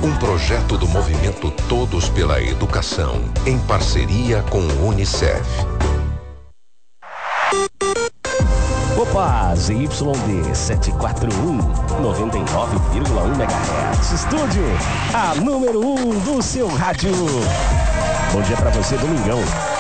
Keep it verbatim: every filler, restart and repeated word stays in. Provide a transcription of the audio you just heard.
Um projeto do movimento Todos pela Educação, em parceria com o Unicef. Opa, Z Y D setecentos e quarenta e um, noventa e nove vírgula um megahertz. Estúdio, a número um do seu rádio. Bom dia pra você, domingão.